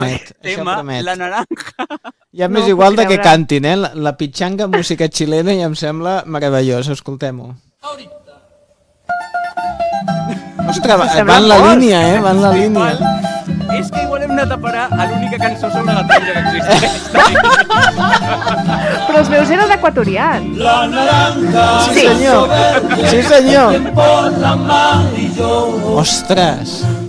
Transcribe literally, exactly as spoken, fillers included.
Aquest tema, la naranja. Ja m'és no, igual de que cantin, eh? La, la pitxanga, música xilena, i em sembla meravellós. Escoltem-ho. Ostres, va, va en la línia, eh? Va en la línia. És que igual hem anat a parar a l'única cançó sobre la taronja que existeix. Però els meus eren equatorians. La naranja. Sí, senyor. Sí, senyor. Ostres.